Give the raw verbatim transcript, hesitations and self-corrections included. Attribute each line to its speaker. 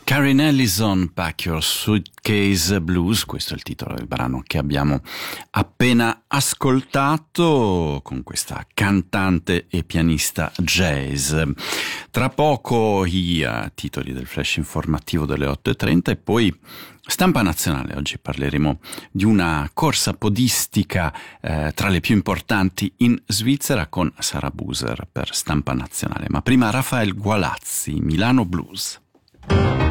Speaker 1: Karen Ellison, Pack Your Suitcase Blues, questo è il titolo del brano che abbiamo appena ascoltato con questa cantante e pianista jazz. Tra poco i uh, titoli del flash informativo delle otto e trenta e poi Stampa Nazionale. Oggi parleremo di una corsa podistica eh, tra le più importanti in Svizzera con Sara Buser per Stampa Nazionale. Ma prima Rafael Gualazzi, Milano Blues.